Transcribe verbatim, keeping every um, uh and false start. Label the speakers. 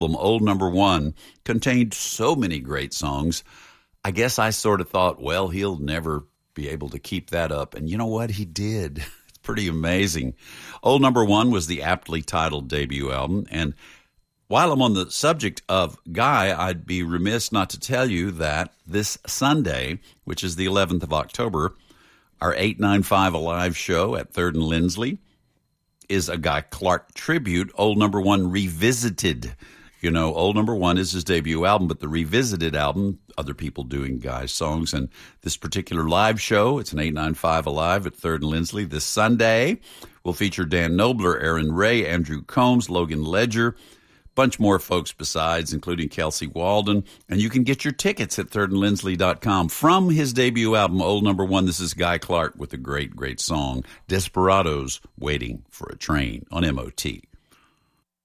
Speaker 1: Old Number One, contained so many great songs. I guess I sort of thought, well, he'll never be able to keep that up. And you know what? He did. It's pretty amazing. Old Number One was the aptly titled debut album. And while I'm on the subject of Guy, I'd be remiss not to tell you that this Sunday, which is the eleventh of October, our eight ninety-five Alive show at third and Lindsley is a Guy Clark tribute, Old Number One Revisited. You know, Old Number One is his debut album, but the Revisited album, other people doing Guy's songs. And this particular live show, it's an eight ninety-five Alive at third and Lindsley this Sunday, will feature Dan Knobler, Aaron Ray, Andrew Combs, Logan Ledger, bunch more folks besides, including Kelsey Walden. And you can get your tickets at third and lindsley dot com. From his debut album, Old Number One, this is Guy Clark with a great, great song, Desperados Waiting for a Train on M O T.